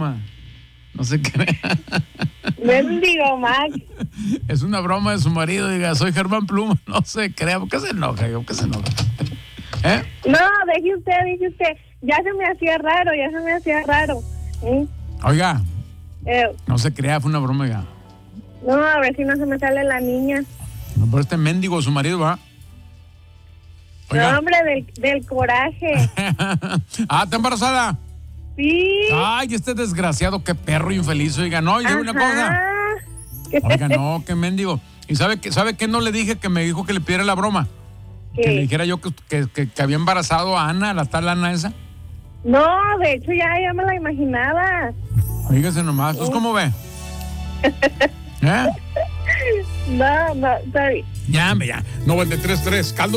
broma. No se crea. Mendigo Max. Es una broma de su marido. Diga, soy Germán Pluma. No se crea. ¿Por qué se enoja? ¿Por qué se enoja? No, deje usted. Ya se me hacía raro. Oiga, no se crea, fue una broma, oiga. No, a ver si no se me sale la niña. No, pero este mendigo, su marido, ¿va? Oiga. No, hombre, del coraje. ¿Está embarazada? Sí. Ay, este desgraciado, qué perro infeliz, oiga. No, y una cosa. Oiga, no, qué mendigo. ¿Y sabe qué no le dije? Que me dijo que le pidiera la broma. ¿Qué? Que le dijera yo que había embarazado a Ana, la tal Ana esa. No, de hecho ya me la imaginaba. Oígase nomás, ¿pues cómo ve? No, está bien. Ya, 93.3, caldo.